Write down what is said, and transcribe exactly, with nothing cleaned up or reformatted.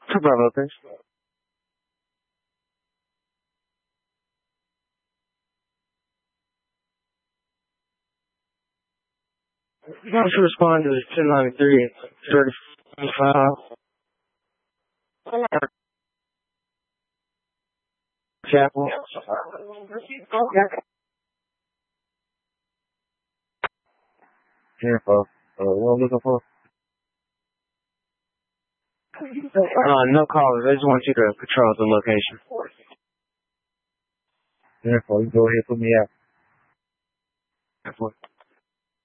Two Bravo, thanks. You want to respond to ten ninety-three thirty-five. Chapel. Here, folks. Uh, what I'm looking for? Uh, no callers. I just want you to control the location. Here, folks. You go ahead and put me out.